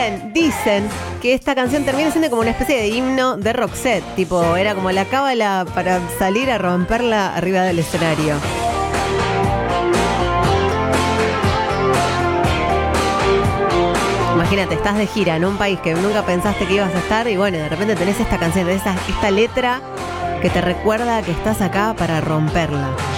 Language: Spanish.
dicen que esta canción termina siendo como una especie de himno de Roxette. Tipo, era como la cábala para salir a romperla arriba del escenario. Imagínate, estás de gira en un país que nunca pensaste que ibas a estar y bueno, de repente tenés esta canción, esta letra que te recuerda que estás acá para romperla.